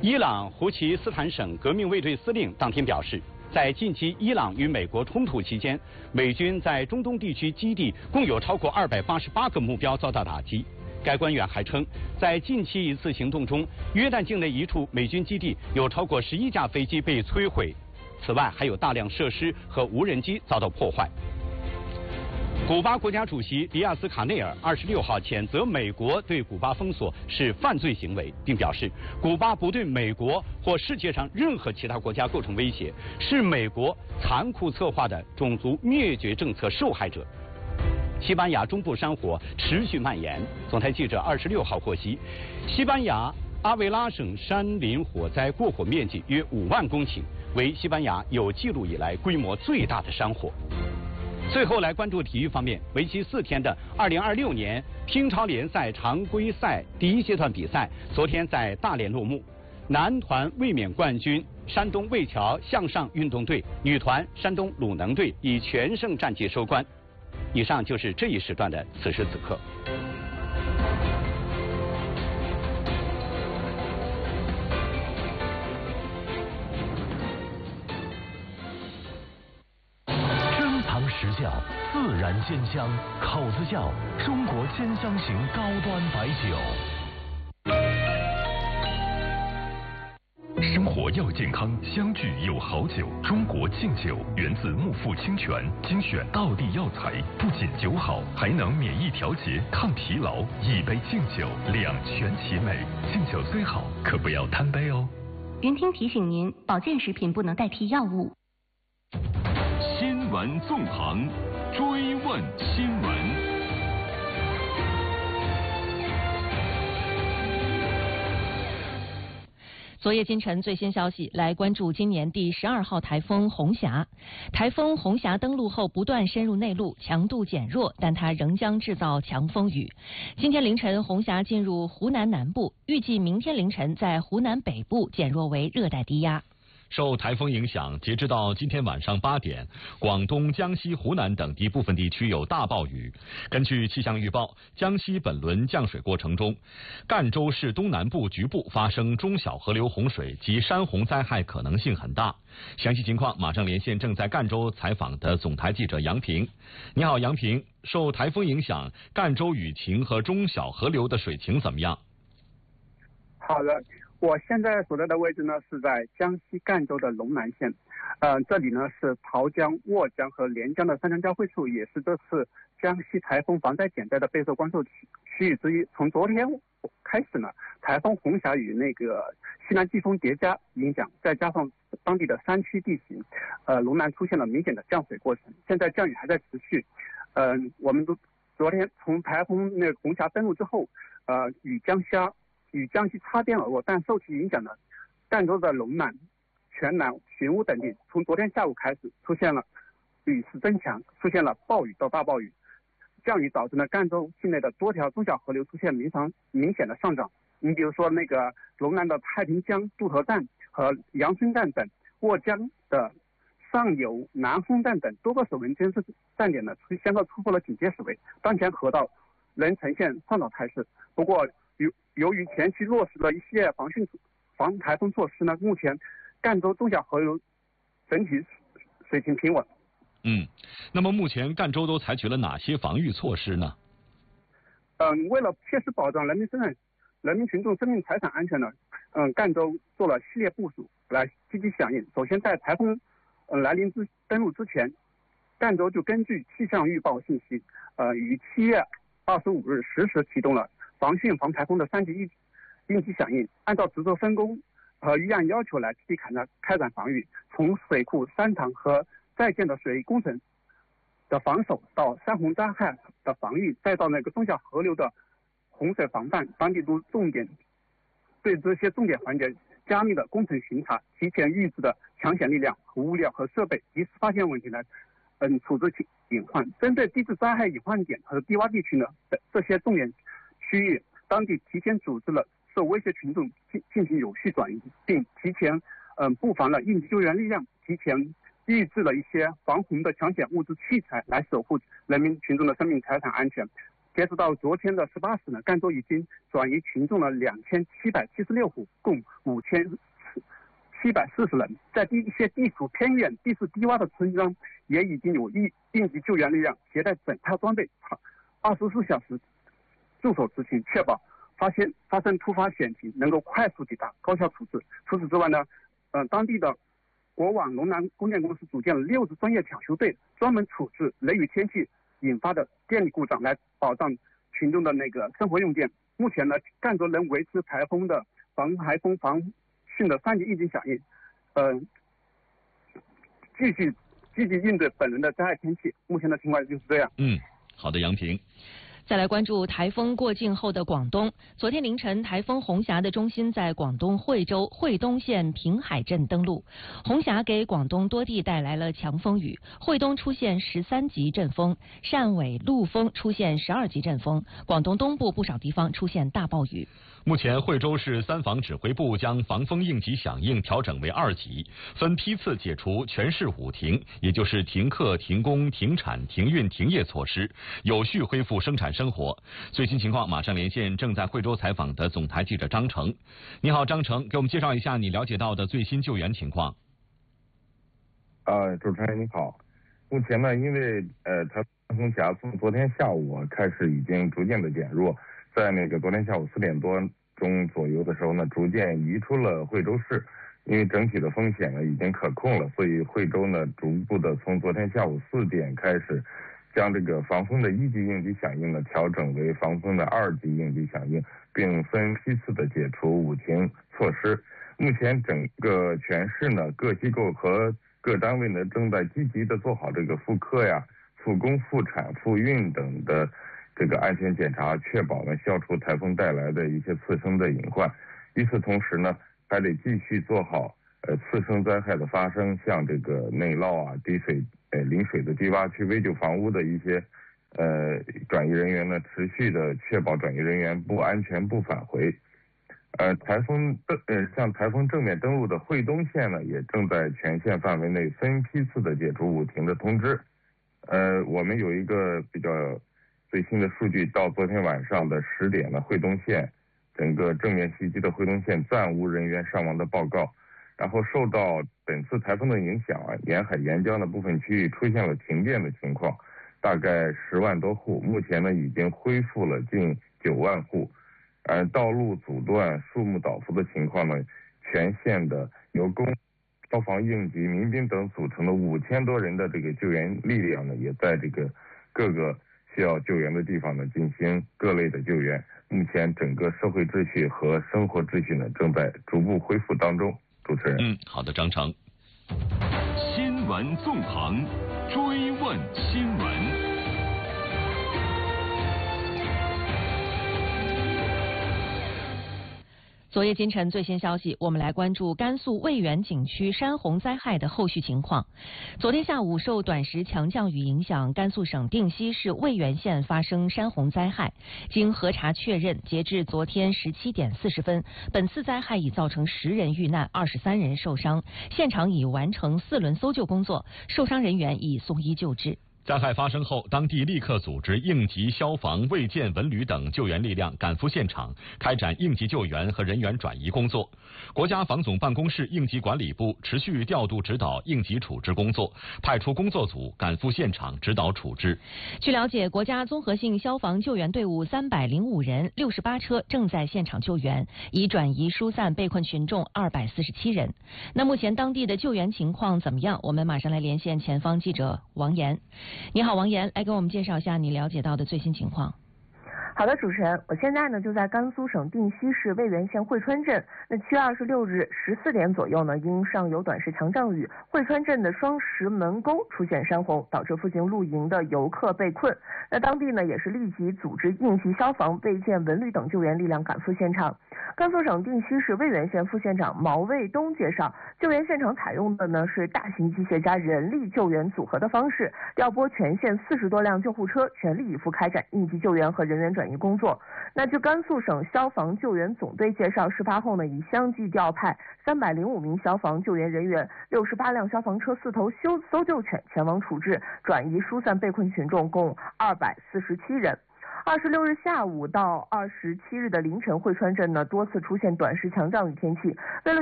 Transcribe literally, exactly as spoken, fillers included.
伊朗胡奇斯坦省革命卫队司令当天表示，在近期伊朗与美国冲突期间，美军在中东地区基地共有超过二百八十八个目标遭到打击。该官员还称，在近期一次行动中，约旦境内一处美军基地有超过十一架飞机被摧毁，此外还有大量设施和无人机遭到破坏。古巴国家主席迪亚斯卡内尔二十六号谴责美国对古巴封锁是犯罪行为，并表示古巴不对美国或世界上任何其他国家构成威胁，是美国残酷策划的种族灭绝政策受害者。西班牙中部山火持续蔓延，总台记者二十六号获悉，西班牙阿维拉省山林火灾过火面积约五万公顷，为西班牙有记录以来规模最大的山火。最后来关注体育方面，为期四天的二零二六年乒超联赛常规赛第一阶段比赛昨天在大连落幕，男团卫冕冠军山东魏桥向上运动队，女团山东鲁能队以全胜战绩收官。以上就是这一时段的此时此刻。 珍藏实窖，自然鲜香，口子窖，中国鲜香型高端白酒。 生活要健康，相聚有好酒。中国敬酒源自木富清泉，精选道地药材，不仅酒好，还能免疫调节、抗疲劳。一杯敬酒，两全其美。敬酒虽好，可不要贪杯哦。 云听提醒您，保健食品不能代替药物。 新闻纵横，追问新闻。 昨夜今晨最新消息，来关注今年第十二号台风红霞。台风红霞登陆后不断深入内陆，强度减弱，但它仍将制造强风雨。今天凌晨，红霞进入湖南南部，预计明天凌晨在湖南北部减弱为热带低压。 受台风影响，截止到今天晚上八点，广东、江西、湖南等地部分地区有大暴雨。根据气象预报，江西本轮降水过程中，赣州市东南部局部发生中小河流洪水及山洪灾害可能性很大。详细情况马上连线正在赣州采访的总台记者杨平。你好，杨平。受台风影响，赣州雨情和中小河流的水情怎么样？ 好的。我现在所在的位置呢是在江西赣州的龙南县，呃，这里呢是桃江、沃江和连江的三江交汇处，也是这次江西台风防灾减灾的备受关注区区域之一。从昨天开始呢，台风红霞与那个西南季风叠加影响，再加上当地的山区地形，呃，龙南出现了明显的降水过程，现在降雨还在持续。嗯、呃，我们都昨天从台风那个红霞登陆之后，呃，与江西与江西擦边而过，但受其影响的赣州的龙南、全南、寻乌等地，从昨天下午开始出现了雨势增强，出现了暴雨到大暴雨，降雨导致呢赣州境内的多条中小河流出现明常明显的上涨。你比如说那个龙南的太平江渡河站和阳春站等，沃江的上游南丰站等多个水文监测站点呢，先后突破了警戒水位，当前河道仍呈现上涨态势。不过由由于前期落实了一系列防汛防台风措施呢，目前赣州中小河流整体水情平稳。 嗯，那么目前赣州都采取了哪些防御措施呢？ 嗯，为了切实保障人民生产、人民群众生命财产安全呢，嗯，赣州做了系列部署来积极响应。首先，在台风嗯来临之登陆之前，赣州就根据气象预报信息，呃，于七月二十五日十时启动了防汛防台风的三级应应急响应，按照职责分工和预案要求来积极开展开展防御，从水库、山塘和在建的水利工程的防守，到山洪灾害的防御，再到那个中小河流的洪水防范，当地都重点对这些重点环节加密的工程巡查，提前预置的抢险力量和物料和设备，及时发现问题来嗯处置隐患。针对地质灾害隐患点和低洼地区呢，这些重点区域，当地提前组织了受威胁群众进进行有序转移，并提前嗯布防了应急救援力量，提前预置了一些防洪的抢险物资器材，来守护人民群众的生命财产安全。 截止到昨天的十八时呢，赣州已经转移群众了两千七百七十六户，共五千七百四十人。在一些地处偏远、地势低洼的村庄，也已经有应应急救援力量携带整套装备，二十四小时驻守执勤，确保发现发生突发险情能够快速抵达，高效处置。除此之外呢，呃，当地的国网龙南供电公司组建了六支专业抢修队，专门处置雷雨天气引发的电力故障，来保障群众的那个生活用电。目前呢，赣州仍维持台风的防台风防汛的三级应急响应，呃，继续积极应对本轮的灾害天气。目前的情况就是这样。 嗯，好的，杨平。 再来关注台风过境后的广东。昨天凌晨，台风红霞的中心在广东惠州惠东县平海镇登陆。红霞给广东多地带来了强风雨，惠东出现十三级阵风，汕尾、陆丰出现十二级阵风，广东东部不少地方出现大暴雨。 目前，惠州市三防指挥部将防风应急响应调整为二级，分批次解除全市五停，也就是停课、停工、停产、停运、停业措施，有序恢复生产生活。最新情况，马上连线正在惠州采访的总台记者张成。你好，张成，给我们介绍一下你了解到的最新救援情况。 呃，主持人你好。目前呢，因为呃台风红霞从昨天下午开始已经逐渐的减弱。在那个昨天下午四点多钟左右的时候呢，逐渐移出了惠州市，因为整体的风险呢已经可控了，所以惠州呢逐步的从昨天下午四点开始，将这个防风的一级应急响应呢调整为防风的二级应急响应，并分批次的解除五停措施。目前整个全市呢各机构和各单位呢正在积极的做好这个复课呀、复工、复产、复运等的这个安全检查，确保呢消除台风带来的一些次生的隐患。与此同时呢，还得继续做好呃次生灾害的发生，像这个内涝啊、滴水、呃临水的低洼区危旧房屋的一些呃转移人员呢，持续的确保转移人员不安全不返回。呃，台风登呃像台风正面登陆的惠东县呢，也正在全县范围内分批次的解除五停的通知。呃，我们有一个比较最新的数据，到昨天晚上的十点呢，惠东县整个正面袭击的惠东县暂无人员伤亡的报告。然后受到本次台风的影响啊，沿海沿江的部分区域出现了停电的情况，大概十万多户，目前呢已经恢复了近九万户。呃，道路阻断、树木倒伏的情况呢，全县的由公消防、应急、民兵等组成的五千多人的这个救援力量呢，也在这个各个需要救援的地方呢进行各类的救援。目前整个社会秩序和生活秩序呢正在逐步恢复当中。主持人， 嗯，好的，张成。 新闻纵横，追问新闻。 昨夜今晨最新消息，我们来关注甘肃渭源景区山洪灾害的后续情况。昨天下午，受短时强降雨影响，甘肃省定西市渭源县发生山洪灾害。经核查确认，截至昨天十七点四十分，本次灾害已造成十人遇难，二十三人受伤。现场已完成四轮搜救工作，受伤人员已送医救治。 灾害发生后，当地立刻组织应急、消防、卫健、文旅等救援力量赶赴现场，开展应急救援和人员转移工作。国家防总办公室应急管理部持续调度指导应急处置工作，派出工作组赶赴现场指导处置。 据了解，国家综合性消防救援队伍三百零五人，六十八车正在现场救援，已转移疏散被困群众二百四十七人。那目前当地的救援情况怎么样？我们马上来连线前方记者王岩。你好，王岩，来给我们介绍一下你了解到的最新情况。 好的，主持人，我现在呢就在甘肃省定西市渭源县汇川镇。那七月二十六日十四点左右呢，因上游短时强降雨，汇川镇的双石门沟出现山洪，导致附近露营的游客被困。那当地呢也是立即组织应急、消防、卫健、文旅等救援力量赶赴现场。甘肃省定西市渭源县副县长毛卫东介绍，救援现场采用的呢是大型机械加人力救援组合的方式，调拨全县四十多辆救护车，全力以赴开展应急救援和人员转移工作。那据甘肃省消防救援总队介绍，事发后呢，已相继调派三百零五名消防救援人员、六十八辆消防车、四头搜搜救犬前往处置、转移疏散被困群众，共二百四十七人。 二十六日下午到二十七日的凌晨，汇川镇呢多次出现短时强降雨天气。为了